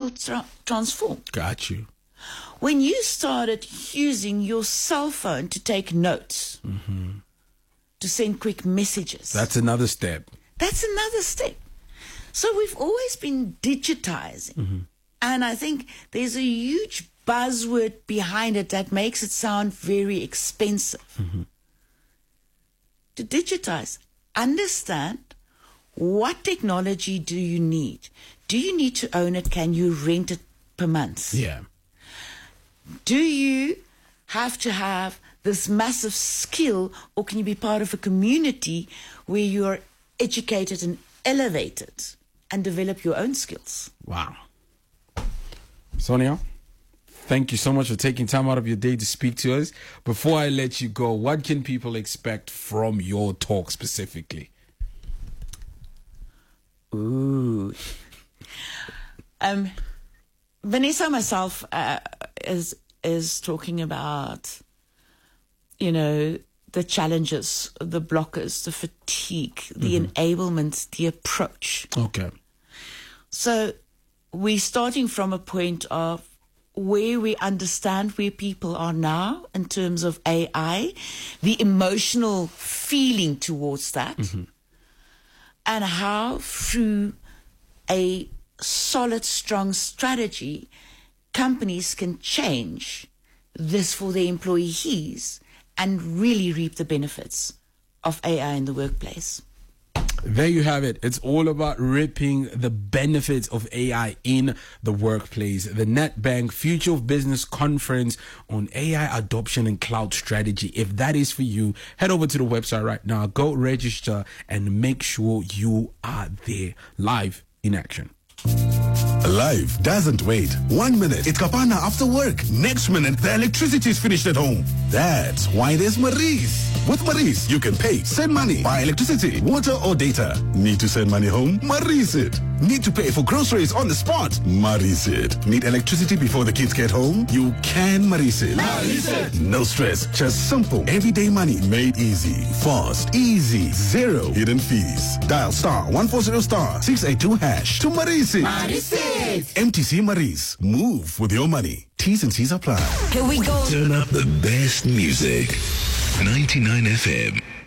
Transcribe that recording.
will transform. Got you. When you started using your cell phone to take notes, to send quick messages. That's another step. That's another step. So we've always been digitizing. And I think there's a huge buzzword behind it that makes it sound very expensive. To digitize, understand what technology do you need? Do you need to own it? Can you rent it per month? Yeah. Do you have to have this massive skill, or can you be part of a community where you are educated and elevated and develop your own skills? Wow. Sonia, thank you so much for taking time out of your day to speak to us. Before I let you go, what can people expect from your talk specifically? Ooh. Vanessa myself is talking about, the challenges, the blockers, the fatigue, the enablement, the approach. Okay. So we're starting from a point of where we understand where people are now in terms of AI, the emotional feeling towards that, and how through a solid, strong strategy, companies can change this for their employees and really reap the benefits of AI in the workplace. There you have it. It's all about reaping the benefits of AI in the workplace. The NetBank Future of Business Conference on AI adoption and cloud strategy. If that is for you, head over to the website right now. Go register and make sure you are there live in action. Life doesn't wait. 1 minute, it's Kapana after work. Next minute, the electricity is finished at home. That's why there's Maurice. With Maurice, you can pay, send money, buy electricity, water, or data. Need to send money home? Maurice it. Need to pay for groceries on the spot? Maurice it. Need electricity before the kids get home? You can Maurice it. Maurice it. No stress, just simple, everyday money made easy. Fast, easy, zero hidden fees. Dial *140*682# to Maurice it. Maurice it. MTC Maurice. Move with your money. T's and C's apply. Here we go. Turn up the best music. 99 FM.